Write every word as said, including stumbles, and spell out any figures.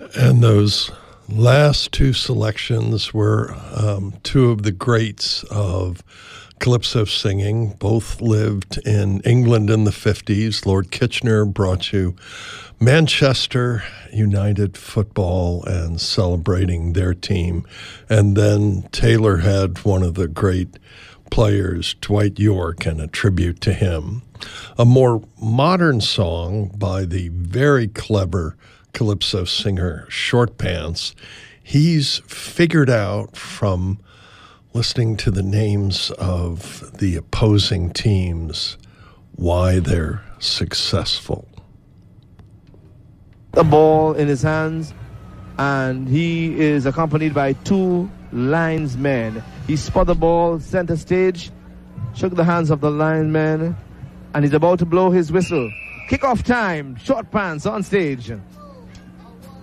And those last two selections were um, two of the greats of calypso singing. Both lived in England in the fifties. Lord Kitchener brought you Manchester United football and celebrating their team. And then Taylor had one of the great players, Dwight York, and a tribute to him. A more modern song by the very clever calypso singer Short Pants. He's figured out from listening to the names of the opposing teams why they're successful. The ball in his hands, and he is accompanied by two linesmen. He spot the ball center stage, shook the hands of the linemen, and he's about to blow his whistle. Kickoff time. Short Pants on stage.